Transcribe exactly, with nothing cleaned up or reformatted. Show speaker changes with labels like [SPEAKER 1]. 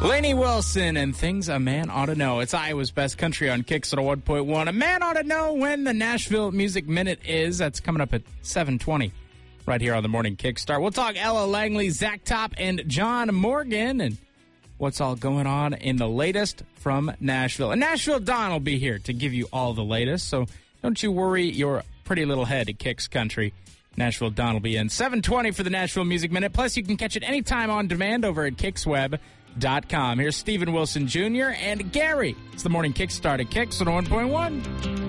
[SPEAKER 1] Lainey Wilson and Things a Man Ought to Know. It's Iowa's Best Country on Kicks at one point one. A man ought to know when the Nashville Music Minute is. That's coming up at seven twenty right here on the Morning Kickstart. We'll talk Ella Langley, Zach Top, and John Morgan and what's all going on in the latest from Nashville. And Nashville Don will be here to give you all the latest, so don't you worry your pretty little head at Kicks Country. Nashville Don will be in seven twenty for the Nashville Music Minute. Plus, you can catch it anytime on demand over at Kicks Web dot com. Here's Steven Wilson Junior and Gary. It's the Morning Kickstart at Kicks at one point one.